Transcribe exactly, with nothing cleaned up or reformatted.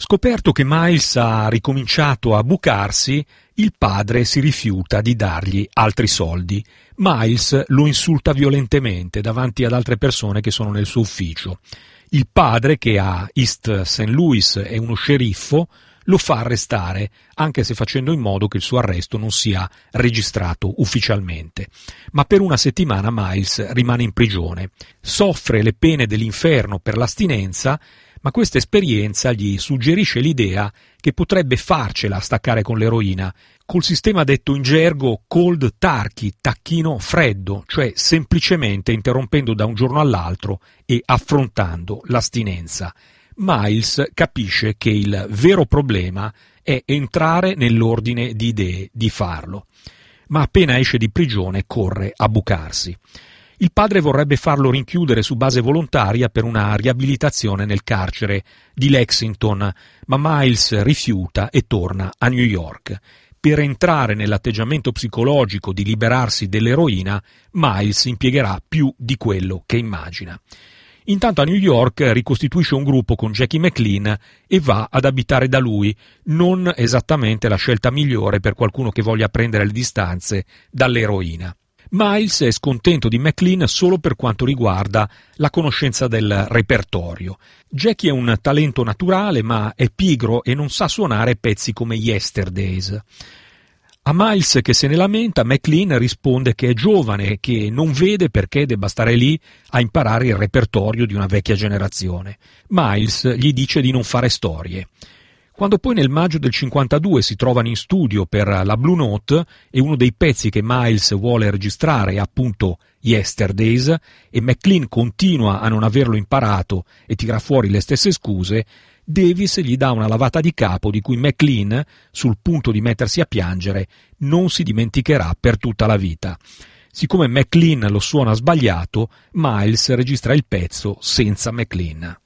Scoperto che Miles ha ricominciato a bucarsi, il padre si rifiuta di dargli altri soldi. Miles lo insulta violentemente davanti ad altre persone che sono nel suo ufficio. Il padre, che a East Saint Louis è uno sceriffo, lo fa arrestare, anche se facendo in modo che il suo arresto non sia registrato ufficialmente. Ma per una settimana Miles rimane in prigione. Soffre le pene dell'inferno per l'astinenza, ma questa esperienza gli suggerisce l'idea che potrebbe farcela a staccare con l'eroina, col sistema detto in gergo cold turkey, tacchino freddo, cioè semplicemente interrompendo da un giorno all'altro e affrontando l'astinenza. Miles capisce che il vero problema è entrare nell'ordine di idee di farlo, ma appena esce di prigione corre a bucarsi. Il padre vorrebbe farlo rinchiudere su base volontaria per una riabilitazione nel carcere di Lexington, ma Miles rifiuta e torna a New York. Per entrare nell'atteggiamento psicologico di liberarsi dell'eroina, Miles impiegherà più di quello che immagina. Intanto a New York ricostituisce un gruppo con Jackie McLean e va ad abitare da lui, non esattamente la scelta migliore per qualcuno che voglia prendere le distanze dall'eroina. Miles è scontento di McLean solo per quanto riguarda la conoscenza del repertorio. Jackie è un talento naturale, ma è pigro e non sa suonare pezzi come Yesterdays. A Miles, che se ne lamenta, McLean risponde che è giovane e che non vede perché debba stare lì a imparare il repertorio di una vecchia generazione. Miles gli dice di non fare storie. Quando poi nel maggio del cinquantadue si trovano in studio per la Blue Note e uno dei pezzi che Miles vuole registrare è appunto Yesterdays e McLean continua a non averlo imparato e tira fuori le stesse scuse, Davis gli dà una lavata di capo di cui McLean, sul punto di mettersi a piangere, non si dimenticherà per tutta la vita. Siccome McLean lo suona sbagliato, Miles registra il pezzo senza McLean.